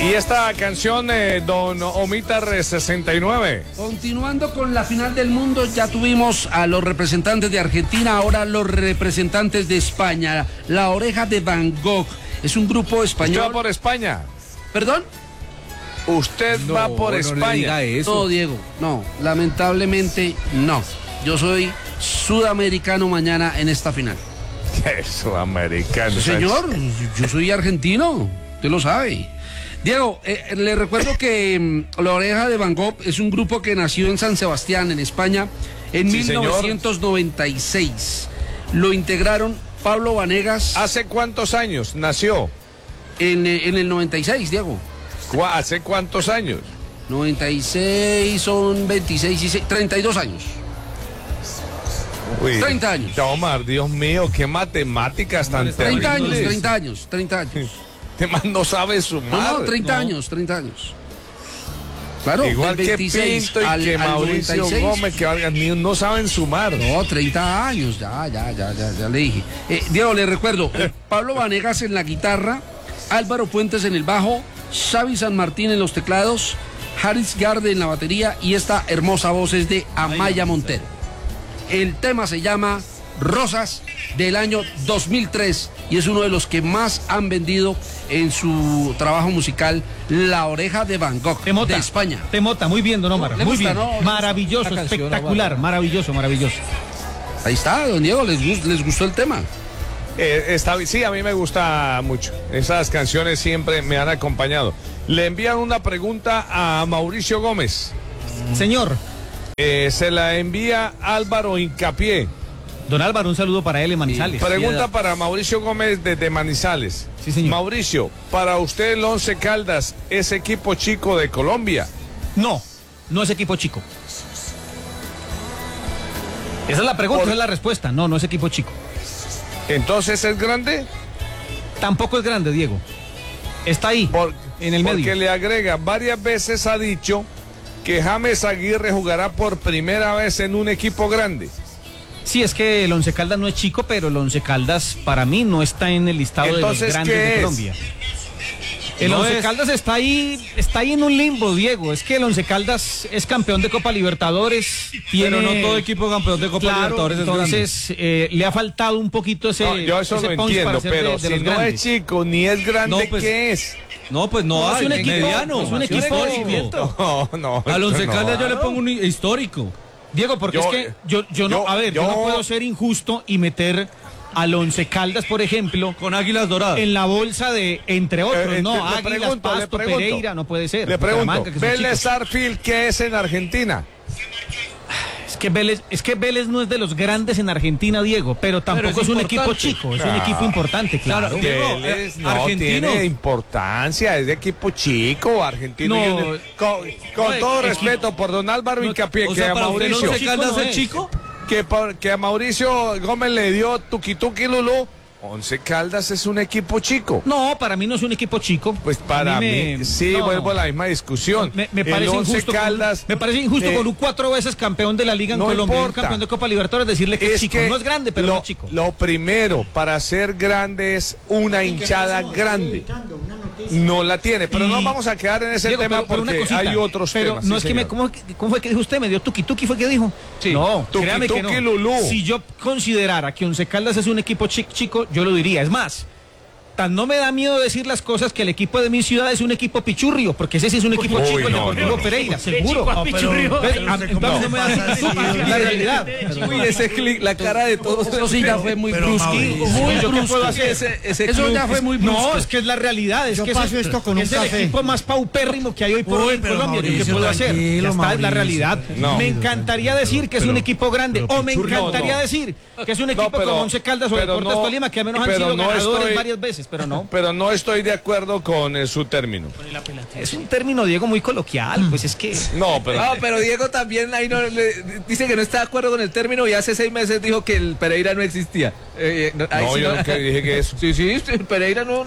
Y esta canción, don Omitar 69. Continuando con la final del mundo, ya tuvimos a los representantes de Argentina, ahora los representantes de España. La Oreja de Van Gogh es un grupo español. ¿Usted va por España? ¿Perdón? Usted va por España. No le diga eso. No, Diego, no, lamentablemente no. Yo soy sudamericano mañana en esta final. ¿Qué sudamericano? Señor, yo soy argentino, usted lo sabe. Diego, le recuerdo que La Oreja de Van Gogh es un grupo que nació en San Sebastián, en España, en 1996. Lo integraron Pablo Vanegas. ¿Hace cuántos años nació? En el 96, Diego. ¿Hace cuántos años? 96 son 26 y 6, 32 años. Uy, 30 años. Omar, Dios mío, qué matemáticas tan terribles. 30 años. Este man no sabe sumar. No, 30 años. Claro, igual que 26 Pinto y que Mauricio 96. Gómez, que Vargas Niños no saben sumar. No, 30 años, ya le dije. Diego, le recuerdo, Pablo Vanegas en la guitarra, Álvaro Puentes en el bajo, Xavi San Martín en los teclados, Haris Garde en la batería y esta hermosa voz es de Amaya Montero. El tema se llama Rosas, del año 2003 y es uno de los que más han vendido en su trabajo musical, La Oreja de Van Gogh, de España. Temota, muy bien, don Omar, muy bien, maravilloso, espectacular, maravilloso. Ahí está, don Diego, ¿les gustó el tema? Sí, a mí me gusta mucho. Esas canciones siempre me han acompañado. Le envían una pregunta a Mauricio Gómez. Señor. Se la envía Álvaro Hincapié. Don Álvaro, un saludo para él en Manizales. Pregunta para Mauricio Gómez desde Manizales. Sí, señor. Mauricio, para usted el Once Caldas es equipo chico de Colombia. No es equipo chico. Esa es la pregunta, esa es la respuesta. No es equipo chico. ¿Entonces es grande? Tampoco es grande, Diego. Está ahí, en el medio. Porque le agrega, varias veces ha dicho que James Aguirre jugará por primera vez en un equipo grande. Sí, es que el Once Caldas no es chico, pero el Once Caldas para mí no está en el listado de los grandes de Colombia. El Once Caldas está ahí en un limbo, Diego. Es que el Once Caldas es campeón de Copa Libertadores. Pero no todo equipo campeón de Copa Libertadores es entonces le ha faltado un poquito ese. No, yo eso lo entiendo, pero si no es chico ni es grande, ¿qué es? No, pues no, es un equipo mediano. Es un equipo. No. Al Once Caldas yo le pongo un histórico. Diego, porque es que yo no puedo ser injusto y meter al Once Caldas, por ejemplo, con Águilas Doradas en la bolsa de, entre otros, Águilas, Pasto, Pereira, no puede ser. Le pregunto, Vélez Sarsfield, ¿qué es en Argentina? Es que Vélez no es de los grandes en Argentina, Diego, pero tampoco es un equipo chico, es un equipo importante, claro. Vélez no tiene importancia, es de equipo chico, argentino. No, con todo respeto por don Álvaro Hincapié, que a Mauricio chico, que a Mauricio Gómez le dio tuki Lulú. Once Caldas es un equipo chico. No, para mí no es un equipo chico. Pues para mí vuelvo a la misma discusión. Me parece injusto. Me parece injusto con un 4 veces campeón de la Liga en Colombia, un campeón de Copa Libertadores, decirle que es chico. No es grande, pero no es chico. Lo primero para ser grande es una hinchada grande. No la tiene, pero no vamos a quedar en ese tema porque hay otros temas. No es que ¿cómo fue que dijo usted? ¿Me dio tuki fue que dijo? Sí. No, créame que no. Lulú. Si yo considerara que Once Caldas es un equipo chico, yo lo diría. Es más, tan no me da miedo decir las cosas que el equipo de mi ciudad es un equipo pichurrio, porque ese sí es un equipo chico, el Deportivo Pereira, seguro. La realidad. Uy, ese clic, la cara de todos. Eso sí ya fue muy brusqui. Eso ya fue muy brusco. No, es que es la realidad. Es que es el equipo más paupérrimo que hay hoy por hoy en Colombia. ¿Qué puedo hacer? Ya está, es la realidad. Me encantaría decir que es un equipo grande, o me encantaría decir que es un equipo como Once Caldas o Deportes Tolima, que al menos han sido ganadores varias veces. Pero no estoy de acuerdo con su término. Es un término, Diego, muy coloquial, pues es que... No, pero Diego también ahí dice que no está de acuerdo con el término y hace 6 meses dijo que el Pereira no existía. Yo nunca dije que eso. Sí, el Pereira no...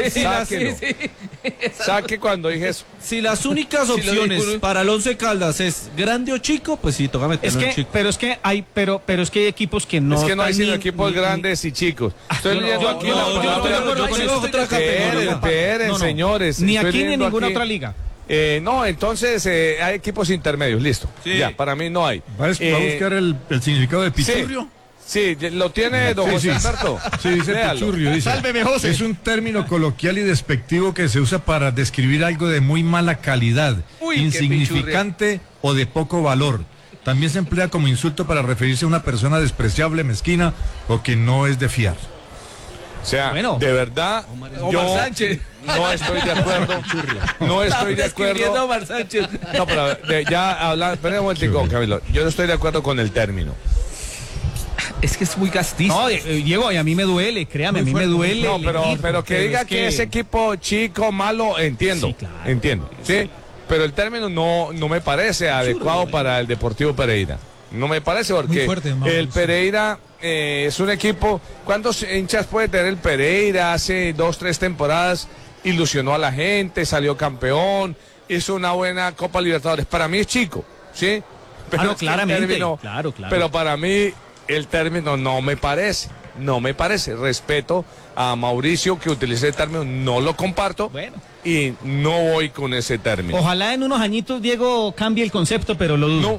Saque cuando dije eso. Si las únicas opciones para el Once Caldas es grande o chico, pues sí, toca meterlo en chico. Pero es que hay equipos que no... Es que no hay sino equipos grandes y chicos. Estoy leyendo aquí la palabra... Esperen, señores. Ni aquí ni en ninguna otra liga. No, entonces hay equipos intermedios, listo. Sí. Ya, para mí no hay. ¿Va a buscar el significado de pichurrio? Sí, lo tiene don José Alberto. Sí, dice pichurrio. Dice, sálveme, José. Es un término coloquial y despectivo que se usa para describir algo de muy mala calidad, insignificante o de poco valor. También se emplea como insulto para referirse a una persona despreciable, mezquina o que no es de fiar. O sea, de verdad, yo Sánchez. no estoy de acuerdo. No estoy de acuerdo. Omar Sánchez. No, pero ya hablando, espera un momentico, Camilo. Yo no estoy de acuerdo con el término. Es que es muy castizo. No, Diego, y a mí me duele, créame, a mí me duele. No, pero que diga que es equipo chico, malo, entiendo. Sí, claro. Entiendo, ¿sí? Pero el término no me parece adecuado para el Deportivo Pereira. No me parece porque el Pereira es un equipo. ¿Cuántos hinchas puede tener el Pereira? Hace 2, 3 temporadas ilusionó a la gente, salió campeón, hizo una buena Copa Libertadores. Para mí es chico, ¿sí? Pero claramente, claro. Pero para mí el término no me parece. Respeto a Mauricio que utilice el término, no lo comparto. Bueno. Y no voy con ese término. Ojalá en unos añitos, Diego, cambie el concepto, pero lo dudo.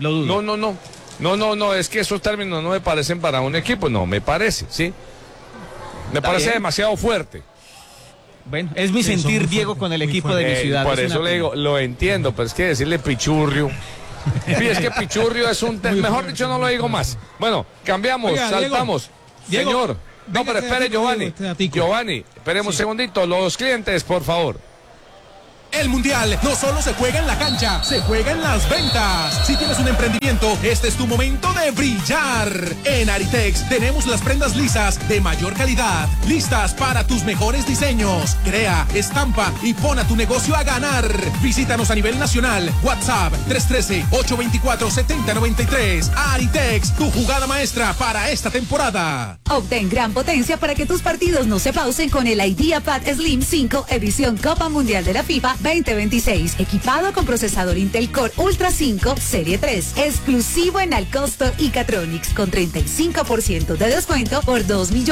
No, es que esos términos no me parecen para un equipo, no me parece, ¿sí? Me parece demasiado fuerte. Bueno, es mi sentir, Diego, con el equipo de mi ciudad. Por eso le digo, lo entiendo, pero es que decirle pichurrio. Sí, es que pichurrio es un mejor dicho, no lo digo más. Bueno, cambiamos, saltamos. Diego, señor. No, pero espere, Giovanni, esperemos un segundito. Los clientes, por favor. El Mundial no solo se juega en la cancha, se juega en las ventas. Si tienes un emprendimiento, este es tu momento de brillar. En Aritex tenemos las prendas lisas de mayor calidad, listas para tus mejores diseños. Crea, estampa y pon a tu negocio a ganar. Visítanos a nivel nacional. WhatsApp 313-824-7093. Aritex, tu jugada maestra para esta temporada. Obtén gran potencia para que tus partidos no se pausen con el IdeaPad Slim 5 edición Copa Mundial de la FIFA 2026, equipado con procesador Intel Core Ultra 5 Serie 3, exclusivo en Alcosto y Catronics, con 35% de descuento por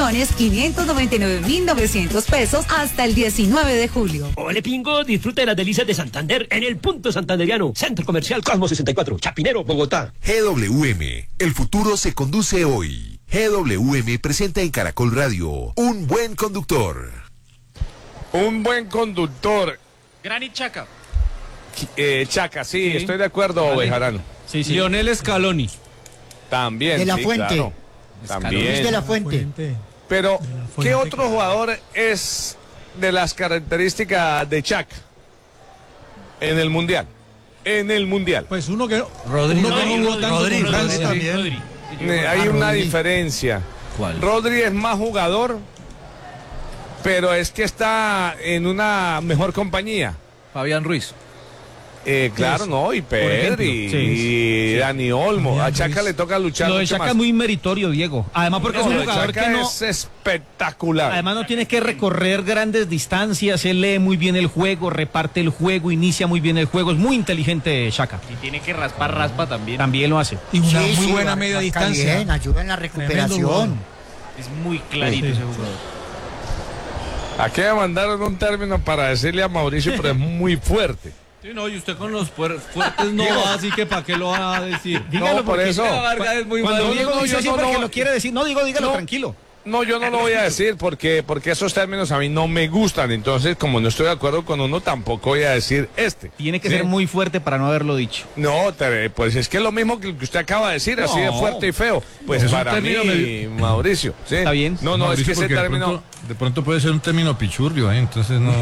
2.599.900 pesos hasta el 19 de julio. Ole Pingo, disfruta de las delicias de Santander en el Punto Santanderiano, Centro Comercial Cosmo 64, Chapinero, Bogotá. GWM, el futuro se conduce hoy. GWM presenta en Caracol Radio un buen conductor. Un buen conductor. Granit Xhaka. Xhaka, sí, estoy de acuerdo, Bejarano. Sí. Lionel Scaloni. También. De la Fuente. Claro. También. De la Fuente. Pero, ¿qué otro jugador es de las características de Xhaka en el Mundial? Pues uno que Rodri también. Hay una diferencia. ¿Cuál? Rodri es más jugador, pero es que está en una mejor compañía. Fabián Ruiz. Claro, no, y Pedri, y Dani Olmo. A Xhaka le toca luchar. Lo de Xhaka es muy meritorio, Diego. Además, porque es un jugador que no es espectacular. Además, no tiene que recorrer grandes distancias. Él lee muy bien el juego, reparte el juego, inicia muy bien el juego. Es muy inteligente Xhaka. Y tiene que raspa también. También lo hace. Y una muy buena media distancia. Bien, ayuda en la recuperación. Es muy clarito ese jugador. Aquí me mandaron un término para decirle a Mauricio, pero es muy fuerte. Sí, no, y usted con los fuertes no va, así que ¿para qué lo va a decir? Dígalo, no, por eso. Es muy cuando Diego dice yo porque lo quiere decir. No, dígalo tranquilo. No, yo no lo voy a decir porque esos términos a mí no me gustan. Entonces, como no estoy de acuerdo con uno, tampoco voy a decir este. Tiene que ser muy fuerte para no haberlo dicho. No, pues es que es lo mismo que usted acaba de decir, así de fuerte y feo. Pues para mí, Mauricio. ¿sí? Está bien. No, Mauricio, es que ese término... De pronto puede ser un término pichurrio, entonces no.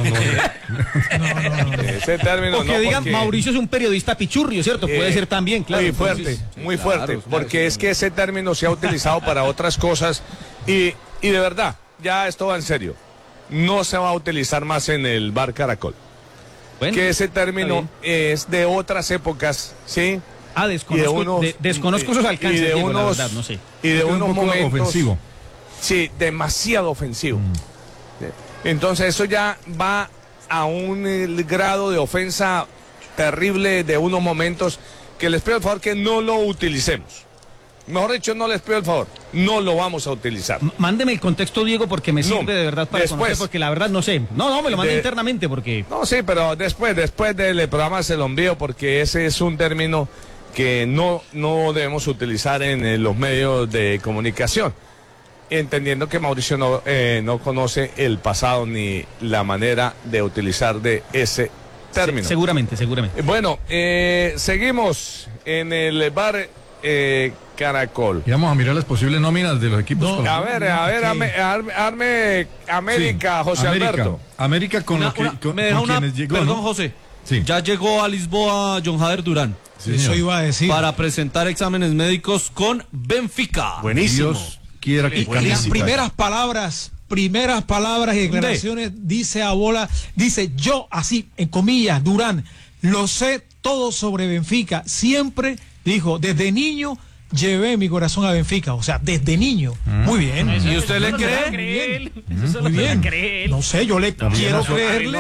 Ese término porque digan, Mauricio es un periodista pichurrio, ¿cierto? Puede ser también, claro. Muy fuerte, porque es que ese término se ha utilizado para otras cosas y de verdad, ya esto va en serio. No se va a utilizar más en el bar Caracol. Bueno, que ese término es de otras épocas, ¿sí? Desconozco sus alcances, y de Diego, unos, la verdad, no sé. Y de unos momentos ofensivo. Sí, demasiado ofensivo. Entonces eso ya va a un grado de ofensa terrible de unos momentos que les pido por favor que no lo utilicemos. Mejor dicho, no les pido el favor. No lo vamos a utilizar. Mándeme el contexto, Diego, porque me sirve de verdad para conocer, porque la verdad no sé. No, me lo mande internamente porque... No, sí, pero después del programa se lo envío porque ese es un término que no debemos utilizar en los medios de comunicación. Entendiendo que Mauricio no conoce el pasado ni la manera de utilizar de ese término. Sí, seguramente. Bueno, seguimos en el bar Caracol. Y vamos a mirar las posibles nóminas de los equipos. A ver, arme América, sí, José Alberto. América con quienes llegó. Perdón, José. Sí. Ya llegó a Lisboa John Jader Durán. Sí, eso iba a decir. Para presentar exámenes médicos con Benfica. Buenísimo. Dios quiera que las primeras palabras y declaraciones dice yo así, en comillas, Durán, lo sé todo sobre Benfica. Siempre dijo, desde niño llevé mi corazón a Benfica, o sea, desde niño. Muy bien. ¿Y usted le cree? Muy bien. No sé, yo le quiero creerle.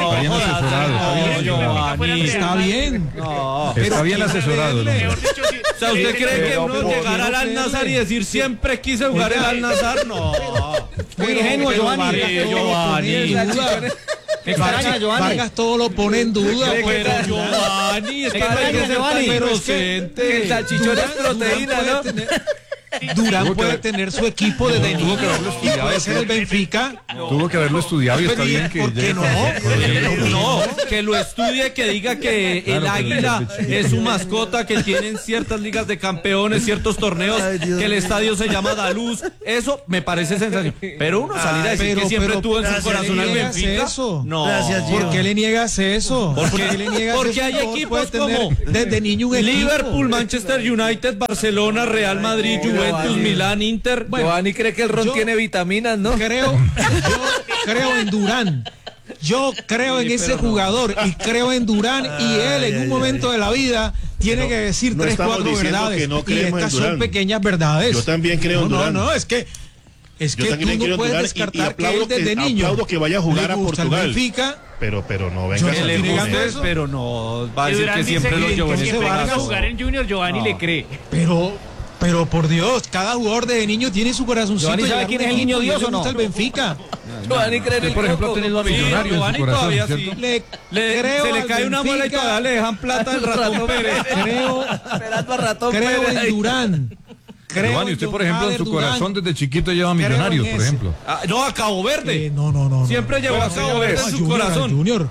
Está bien. Está bien asesorado. O sea, ¿usted cree que uno llegará al Al-Nassr y decir siempre quise jugar el Al-Nassr? No. Muy ingenuo, Giovanni. Vargas todo lo pone en duda. Pero Giovanni, es que el salchichón es proteína, ¿no? Durán puede tener su equipo desde niño y puede ser el Benfica. Tuvo que haberlo estudiado y está bien que... ¿Por qué no? No, que lo estudie, que diga que el Águila es su mascota, que tienen ciertas ligas de campeones, ciertos torneos, que el estadio se llama Daluz. Eso me parece sensacional. Pero uno salir a decir que siempre tuvo en su corazón el Benfica. No. ¿Por qué le niegas eso? Porque hay equipos como desde niño un equipo. Liverpool, Manchester United, Barcelona, Real Madrid, Juventus, Milán, Inter. Giovanni cree que el ron tiene vitaminas, ¿no? Yo creo en Durán. Yo creo en ese jugador y creo en Durán y él en un momento de la vida tiene que decir 3-4 verdades y estas son pequeñas verdades. Yo también creo en Durán. Es que tú no puedes descartar que él desde niño aplaudo que vaya a jugar a Portugal. Benfica, pero no venga que le guste, pero no va a decir que siempre lo llevó en a jugar en Junior. Giovanni le cree. Pero por Dios, cada jugador de niño tiene su corazoncito. ¿Giovanni sabe quién es el niño Dios o no? El Benfica. Giovanni cree en el por ejemplo, ha tenido a Millonarios en su corazón, todavía ¿cierto? sí. Se le cae una bola y todavía le dejan plata al Ratón Pérez. Creo en Durán. Giovanni, usted, por ejemplo, en su corazón desde chiquito lleva a Millonarios, por ejemplo. No, a Cabo Verde. No. Siempre llevó a Cabo Verde en su corazón. Junior.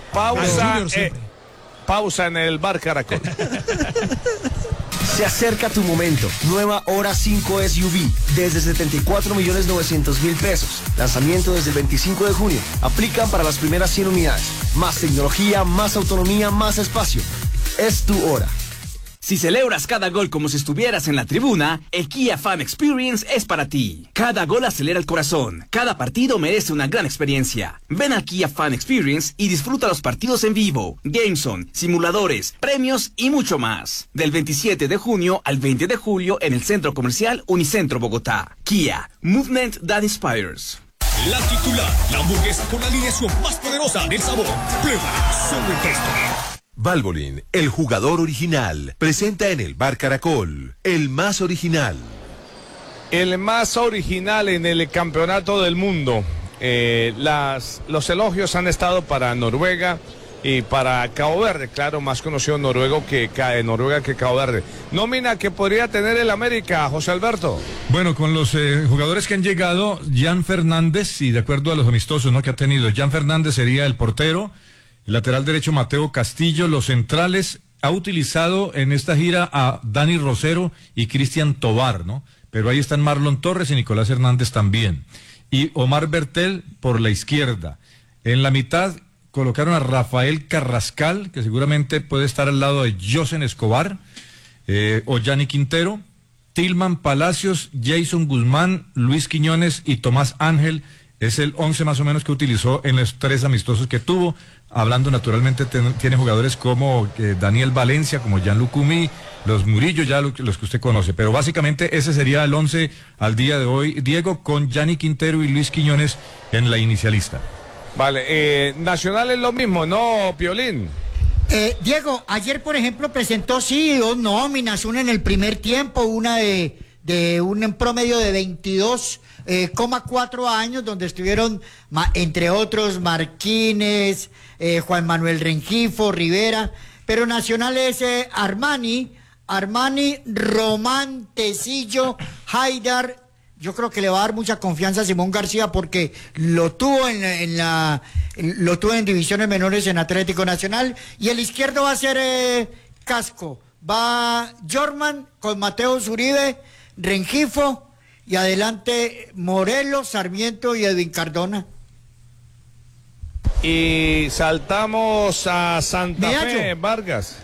Pausa en el bar Caracol. Se acerca tu momento. Nueva Hora 5 SUV. Desde 74.900.000 pesos. Lanzamiento desde el 25 de junio. Aplican para las primeras 100 unidades. Más tecnología, más autonomía, más espacio. Es tu hora. Si celebras cada gol como si estuvieras en la tribuna, el Kia Fan Experience es para ti. Cada gol acelera el corazón. Cada partido merece una gran experiencia. Ven al Kia Fan Experience y disfruta los partidos en vivo, Gameson, simuladores, premios y mucho más. Del 27 de junio al 20 de julio en el Centro Comercial Unicentro Bogotá. Kia, Movement that Inspires. La titular, la hamburguesa con la alineación más poderosa del sabor. Prueba sobre texto. Valvoline, el jugador original, presenta en el bar Caracol, el más original. El más original en el campeonato del mundo. Los elogios han estado para Noruega y para Cabo Verde, claro, más conocido Noruega que Cabo Verde. Nómina que podría tener el América, José Alberto. Bueno, con los jugadores que han llegado, Jan Fernández, y de acuerdo a los amistosos, ¿no?, que ha tenido, Jan Fernández sería el portero. El lateral derecho Mateo Castillo, los centrales, ha utilizado en esta gira a Dani Rosero y Cristian Tobar, ¿no? Pero ahí están Marlon Torres y Nicolás Hernández también. Y Omar Bertel por la izquierda. En la mitad colocaron a Rafael Carrascal, que seguramente puede estar al lado de Josen Escobar, o Gianni Quintero, Tilman Palacios, Jason Guzmán, Luis Quiñones y Tomás Ángel. Es el 11 más o menos que utilizó en los 3 amistosos que tuvo. Hablando naturalmente, tiene jugadores como Daniel Valencia, como Gianluca Umi, los Murillo, ya los que usted conoce. Pero básicamente ese sería el 11 al día de hoy, Diego, con Gianni Quintero y Luis Quiñones en la inicialista. Vale, Nacional es lo mismo, ¿no, Piolín? Diego, ayer por ejemplo presentó 2 nóminas, una en el primer tiempo, una de de un promedio de 22,4 años, donde estuvieron, entre otros, Marquines, Juan Manuel Rengifo, Rivera, pero Nacional es Armani, Román, Tecillo, Haidar. Yo creo que le va a dar mucha confianza a Simón García porque lo tuvo lo tuvo en divisiones menores en Atlético Nacional. Y el izquierdo va a ser Casco. Va Jorman con Mateo Zuribe, Rengifo y adelante Morelos, Sarmiento y Edwin Cardona. Y saltamos a Santa Fe, Vargas.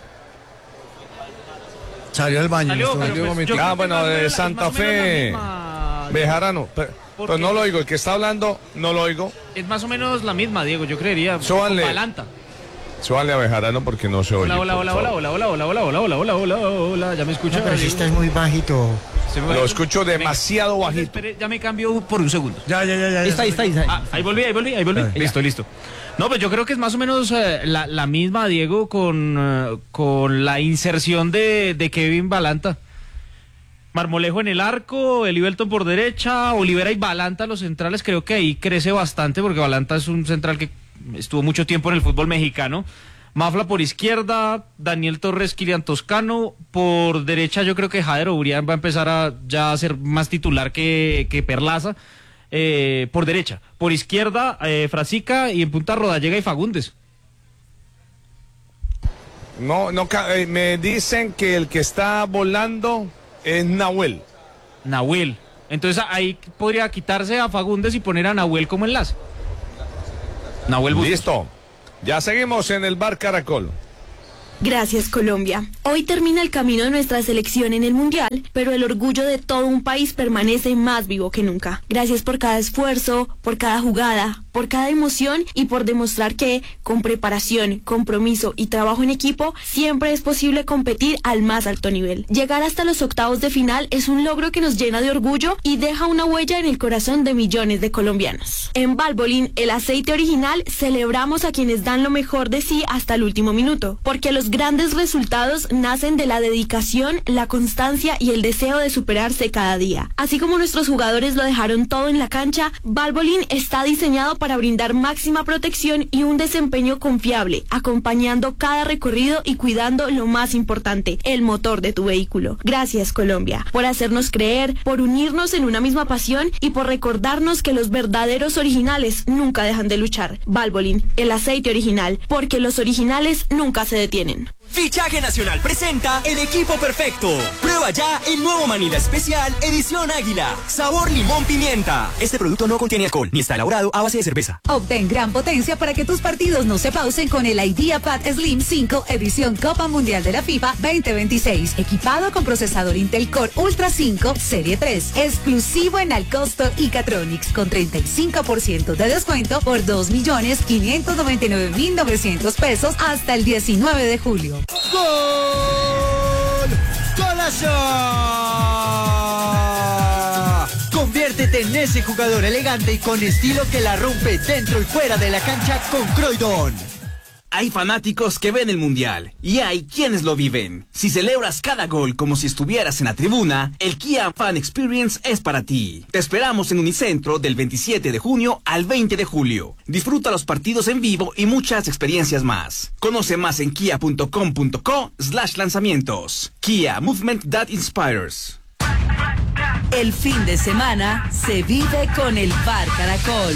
Salió al baño. Bueno, de Santa Fe, Bejarano. Pero no lo oigo, el que está hablando, no lo oigo. Es más o menos la misma, Diego, yo creería. Súbanle a Bejarano porque no se oye. Hola, ¿ya me escucha? Pero si estás muy bajito. Lo escucho demasiado bajito. Espere, ya me cambio por un segundo. Ya. Ahí está. Ahí volví. Listo. No, pues yo creo que es más o menos la misma, Diego, con la inserción de Kevin Balanta. Marmolejo en el arco, Elivelton por derecha, Olivera y Balanta los centrales. Creo que ahí crece bastante porque Balanta es un central que estuvo mucho tiempo en el fútbol mexicano. Mafla por izquierda, Daniel Torres, Kilian Toscano. Por derecha yo creo que Jader Obrián va a empezar a ser más titular que Perlaza. Por derecha. Por izquierda, Frasica, y en punta Rodallega y Fagundes. Me dicen que el que está volando es Nahuel. Entonces ahí podría quitarse a Fagundes y poner a Nahuel como enlace. Nahuel Bustos. Listo. Ya seguimos en el Bar Caracol. Gracias, Colombia. Hoy termina el camino de nuestra selección en el Mundial, pero el orgullo de todo un país permanece más vivo que nunca. Gracias por cada esfuerzo, por cada jugada, por cada emoción y por demostrar que, con preparación, compromiso y trabajo en equipo, siempre es posible competir al más alto nivel. Llegar hasta los octavos de final es un logro que nos llena de orgullo y deja una huella en el corazón de millones de colombianos. En Valvoline, el aceite original, celebramos a quienes dan lo mejor de sí hasta el último minuto, porque los grandes resultados nacen de la dedicación, la constancia y el deseo de superarse cada día. Así como nuestros jugadores lo dejaron todo en la cancha, Valvoline está diseñado para brindar máxima protección y un desempeño confiable, acompañando cada recorrido y cuidando lo más importante, el motor de tu vehículo. Gracias, Colombia, por hacernos creer, por unirnos en una misma pasión y por recordarnos que los verdaderos originales nunca dejan de luchar. Valvoline, el aceite original, porque los originales nunca se detienen. Fichaje Nacional presenta el equipo perfecto. Prueba ya el nuevo Manila Especial Edición Águila. Sabor limón pimienta. Este producto no contiene alcohol ni está elaborado a base de cerveza. Obtén gran potencia para que tus partidos no se pausen con el IdeaPad Slim 5 Edición Copa Mundial de la FIFA 2026. Equipado con procesador Intel Core Ultra 5 Serie 3. Exclusivo en Alcosto y Catronics con 35% de descuento por 2.599.900 pesos hasta el 19 de julio. ¡Gol! ¡Golazo! Conviértete en ese jugador elegante y con estilo que la rompe dentro y fuera de la cancha con Croydon. Hay fanáticos que ven el Mundial y hay quienes lo viven. Si celebras cada gol como si estuvieras en la tribuna, el Kia Fan Experience es para ti. Te esperamos en Unicentro del 27 de junio al 20 de julio. Disfruta los partidos en vivo y muchas experiencias más. Conoce más en kia.com.co/lanzamientos. Kia, movement that inspires. El fin de semana se vive con el Bar Caracol.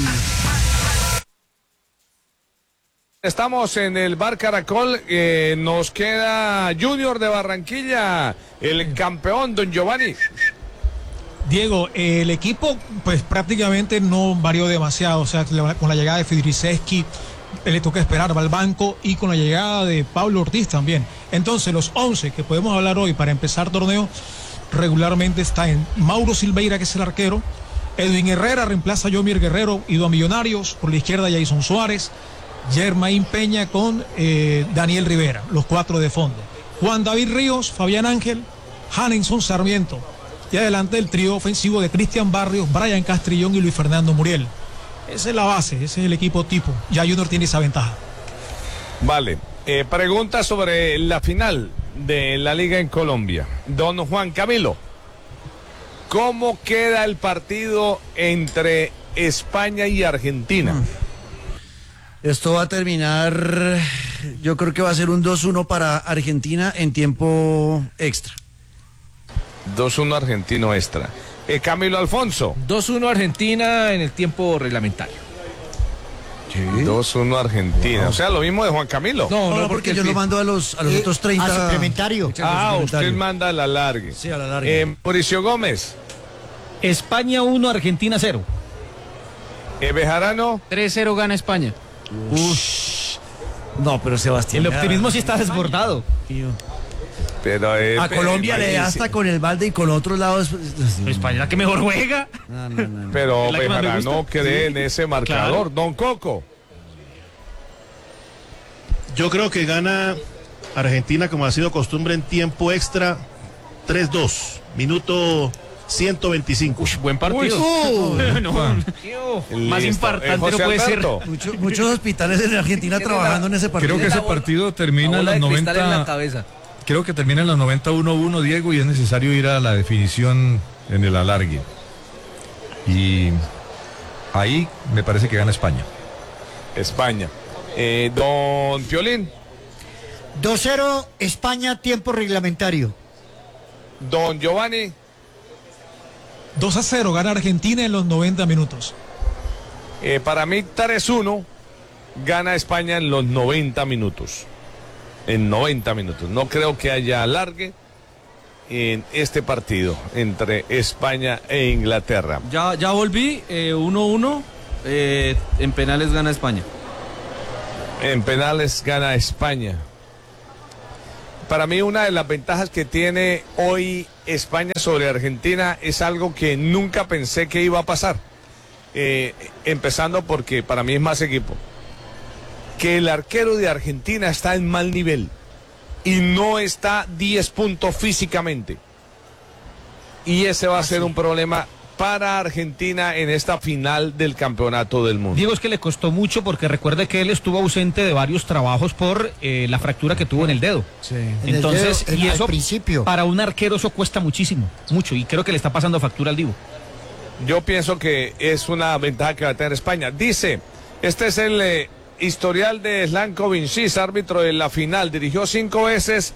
Estamos en el Bar Caracol, nos queda Junior de Barranquilla, el campeón, don Giovanni. Diego, el equipo pues prácticamente no varió demasiado, o sea, con la llegada de Fidriceski le toca esperar, va al banco, y con la llegada de Pablo Ortiz también. Entonces los 11 que podemos hablar hoy para empezar torneo regularmente está en Mauro Silveira, que es el arquero. Edwin Herrera reemplaza a Yomir Guerrero, ido a Millonarios. Por la izquierda Jason Suárez, Germain Peña con Daniel Rivera, los 4 de fondo. Juan David Ríos, Fabián Ángel, Hanenson Sarmiento. Y adelante el trío ofensivo de Cristian Barrios, Brian Castrillón y Luis Fernando Muriel. Esa es la base, ese es el equipo tipo. Ya Junior tiene esa ventaja. Vale, pregunta sobre la final de la Liga en Colombia. Don Juan Camilo. ¿Cómo queda el partido entre España y Argentina? Esto va a terminar, yo creo que va a ser un 2-1 para Argentina en tiempo extra. 2-1 argentino extra. Camilo Alfonso. 2-1 Argentina en el tiempo reglamentario. Sí. 2-1 Argentina. Wow. O sea, lo mismo de Juan Camilo. No, porque yo lo mando a los otros 30. A suplementario. Usted manda a la largue. Sí, a la largue. Mauricio Gómez. España 1, Argentina 0. Bejarano. 3-0 gana España. No, pero Sebastián. El optimismo sí está desbordado. Pero, a Colombia le da hasta con el balde y con otros lados. España que mejor juega. No. Pero Bejarano cree en ese marcador. Claro. Don Coco. Yo creo que gana Argentina, como ha sido costumbre, en tiempo extra 3-2. Minuto 125. Buen partido. Más impactante no puede ser. Muchos hospitales en Argentina trabajando en ese partido. Creo que ese partido termina en los 90. En la cabeza. Creo que termina en los 90-1-1, Diego, y es necesario ir a la definición en el alargue. Y ahí me parece que gana España. España. Don Piolín. 2-0 España, tiempo reglamentario. Don Giovanni. 2-0 gana Argentina en los 90 minutos. Para mí 3-1 gana España en los 90 minutos. En 90 minutos. No creo que haya alargue en este partido entre España e Inglaterra. Ya volví, 1-1. En penales gana España. En penales gana España. Para mí una de las ventajas que tiene hoy España sobre Argentina es algo que nunca pensé que iba a pasar. Empezando porque para mí es más equipo. Que el arquero de Argentina está en mal nivel y no está 10 puntos físicamente. Y ese va a ser un problema para Argentina en esta final del Campeonato del Mundo. Diego, es que le costó mucho porque recuerde que él estuvo ausente de varios trabajos por la fractura que tuvo en el dedo. Sí. Entonces, el dedo, y eso al principio. Para un arquero eso cuesta muchísimo, mucho, y creo que le está pasando factura al Divo. Yo pienso que es una ventaja que va a tener España. Dice, este es el historial de Slanko Vincis, árbitro de la final. Dirigió 5 veces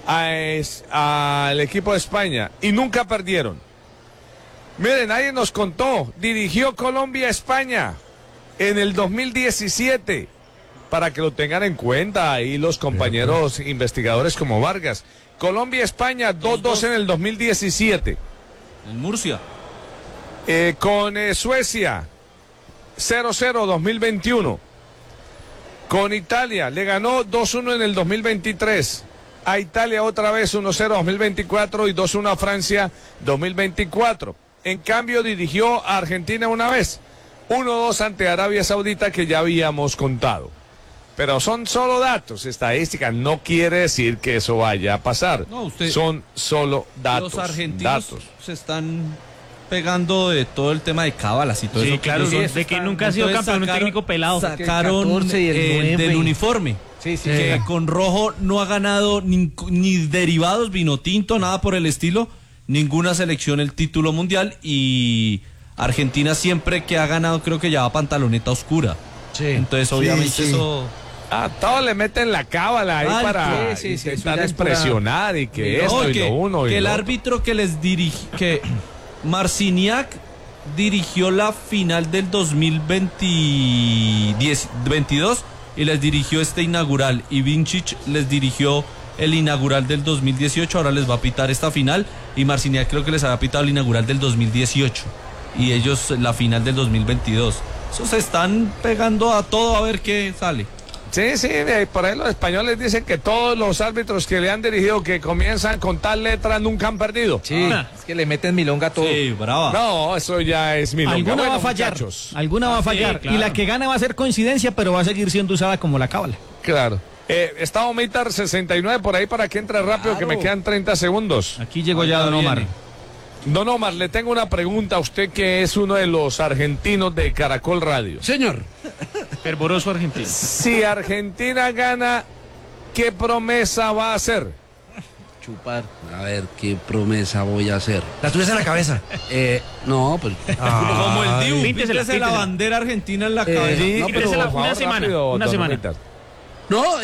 al equipo de España y nunca perdieron. Miren, nadie nos contó, dirigió Colombia-España en el 2017, para que lo tengan en cuenta ahí los compañeros investigadores como Vargas. Colombia-España 2-2 en el 2017. En Murcia. Con Suecia 0-0 2021. Con Italia le ganó 2-1 en el 2023. A Italia otra vez 1-0 2024 y 2-1 a Francia 2024. En cambio dirigió a Argentina una vez, 1-2 ante Arabia Saudita, que ya habíamos contado. Pero son solo datos, estadísticas, no quiere decir que eso vaya a pasar. No, son solo datos. Los argentinos se están pegando de todo el tema de cábalas y todo eso. Sí, claro, de que nunca ha sido campeón un técnico pelado. Sacaron del uniforme. Que con rojo no ha ganado ni derivados, vino tinto, nada por el estilo. Ninguna selección el título mundial, y Argentina siempre que ha ganado creo que lleva pantaloneta oscura. Sí. Entonces obviamente eso... A todos le meten la cábala ahí para intentar expresionar y que esto y lo uno y que el lo árbitro que les dirige, que Marciniak dirigió la final del 2022 y les dirigió este inaugural, y Vincic les dirigió el inaugural del 2018, ahora les va a pitar esta final, y Marciniak creo que les había pitado el inaugural del 2018 y ellos la final del 2022. Eso se están pegando a todo a ver qué sale. Sí, por ahí los españoles dicen que todos los árbitros que le han dirigido, que comienzan con tal letra, nunca han perdido. Sí, es que le meten milonga a todo. Sí, brava. No, eso ya es milonga. Alguna va a fallar, muchachos. Alguna va a fallar, claro. Y la que gana va a ser coincidencia, pero va a seguir siendo usada como la cábala. Claro. Está Omar 69 por ahí para que entre rápido, que me quedan 30 segundos. Aquí llegó ya Don Omar. Don Omar, le tengo una pregunta a usted, que es uno de los argentinos de Caracol Radio. Señor. Fervoroso argentino. Si Argentina gana, ¿qué promesa va a hacer? chupar. A ver, ¿qué promesa voy a hacer? La tuya es en la cabeza. No, pero... Como el Dibu, píntese la bandera argentina en la cabeza. No, pero una semana. No,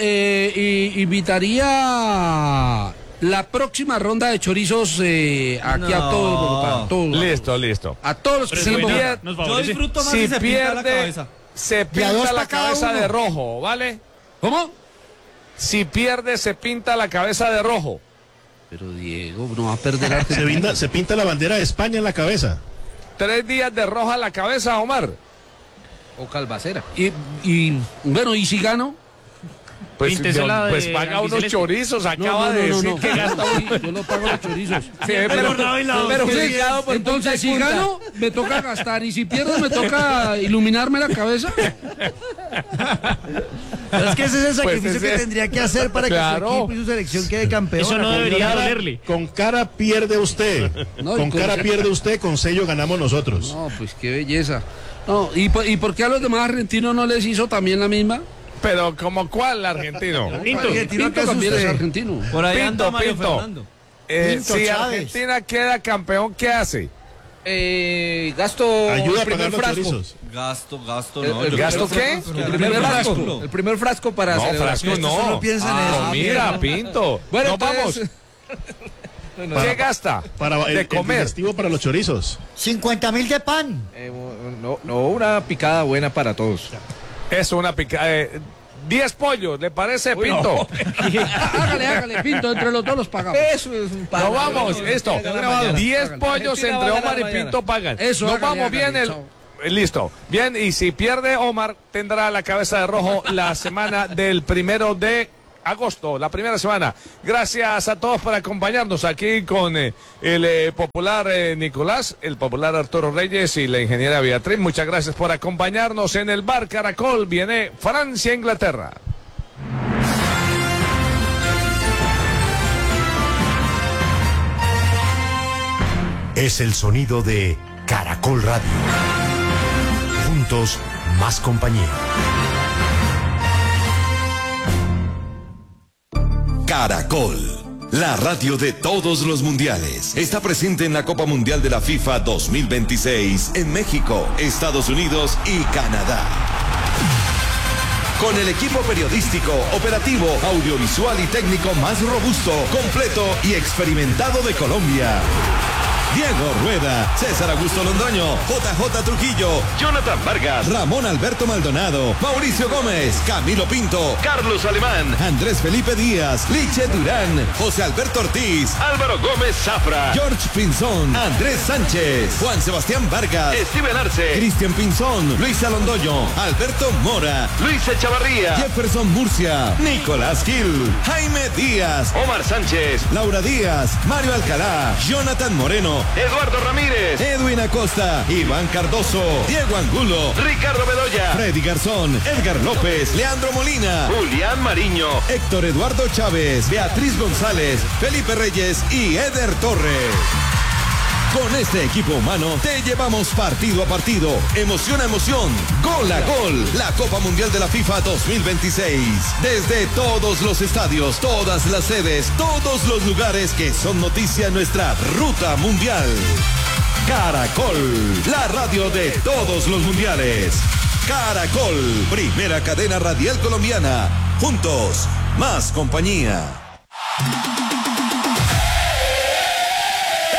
invitaría la próxima ronda de chorizos aquí a todos Bogotá. Listo. A todos los que se Yo disfruto más si se pinta la cabeza. Se pinta la cabeza de rojo, ¿vale? ¿Cómo? Si pierde, se pinta la cabeza de rojo. Pero Diego, no va a perder Argentina. Se pinta la bandera de España en la cabeza. 3 días de roja en la cabeza, Omar. O calvacera. Y bueno, ¿y si gano? Pues paga unos chorizos, acaba de decir que gasta uno. Yo no pago los chorizos. Sí, entonces si gano, me toca gastar, y si pierdo, me toca iluminarme la cabeza. Pero es que ese es el sacrificio que tendría que hacer para que su equipo y su selección quede campeón. Eso no debería dolerle. Con cara pierde usted. Con cara pierde usted, con sello ganamos nosotros. No, pues qué belleza. No, ¿y por qué a los demás argentinos no les hizo también la misma? Pero ¿como cuál argentino? Pinto también es argentino. Por ahí anda Mario Pinto. Fernando. Si Argentina queda campeón, ¿qué hace? Gasto ayuda el primer frasco. Gasto, ¿Gasto qué? El primer frasco para frasco no. No piensa en eso. Mira, Pinto. Bueno, vamos. ¿Qué gasta? Para de comer. El para los chorizos. 50.000 de pan. Una picada buena para todos. Eso, una picada. 10 pollos, ¿le parece, Pinto? Hágale, Pinto, entre los dos los pagamos. Eso es un pan. No vamos, esto. 10 pollos entre Omar y Pinto pagan. Eso, nos vamos bien listo. Bien, y si pierde Omar, tendrá la cabeza de rojo la semana del 1 de agosto, la primera semana. Gracias a todos por acompañarnos aquí con el popular Nicolás, el popular Arturo Reyes y la ingeniera Beatriz. Muchas gracias por acompañarnos en el Bar Caracol. Viene Francia-Inglaterra. Es el sonido de Caracol Radio. Juntos, más compañía. Caracol, la radio de todos los mundiales. Está presente en la Copa Mundial de la FIFA 2026 en México, Estados Unidos y Canadá. Con el equipo periodístico, operativo, audiovisual y técnico más robusto, completo y experimentado de Colombia. Diego Rueda, César Augusto Londoño, JJ Trujillo, Jonathan Vargas, Ramón Alberto Maldonado, Mauricio Gómez, Camilo Pinto, Carlos Alemán, Andrés Felipe Díaz, Liche Durán, José Alberto Ortiz, Álvaro Gómez Zafra, George Pinzón, Andrés Sánchez, Juan Sebastián Vargas, Steven Arce, Cristian Pinzón, Luisa Londoño, Alberto Mora, Luis Echavarría, Jefferson Murcia, Nicolás Gil, Jaime Díaz, Omar Sánchez, Laura Díaz, Mario Alcalá, Jonathan Moreno, Eduardo Ramírez, Edwin Acosta, Iván Cardoso, Diego Angulo, Ricardo Bedoya, Freddy Garzón, Edgar López, Leandro Molina, Julián Mariño, Héctor Eduardo Chávez, Beatriz González, Felipe Reyes y Eder Torres. Con este equipo humano te llevamos partido a partido, emoción a emoción, gol a gol, la Copa Mundial de la FIFA 2026. Desde todos los estadios, todas las sedes, todos los lugares que son noticia en nuestra ruta mundial. Caracol, la radio de todos los mundiales. Caracol, primera cadena radial colombiana. Juntos, más compañía.